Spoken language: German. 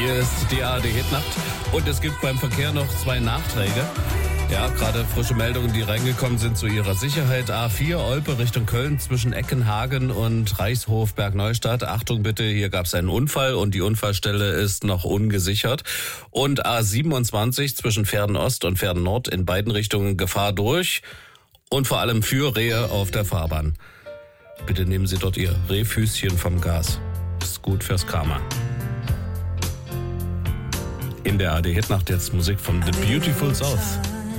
Hier ist die ARD-Hitnacht und es gibt beim Verkehr noch 2 Nachträge. Ja, gerade frische Meldungen, die reingekommen sind zu ihrer Sicherheit. A4 Olpe Richtung Köln zwischen Eckenhagen und Reichshof Bergneustadt. Achtung bitte, hier gab es einen Unfall und die Unfallstelle ist noch ungesichert. Und A27 zwischen Verden Ost und Verden Nord in beiden Richtungen Gefahr durch und vor allem für Rehe auf der Fahrbahn. Bitte nehmen Sie dort Ihr Rehfüßchen vom Gas. Ist gut fürs Karma. In der ARD-Hitnacht jetzt Musik von The Beautiful South.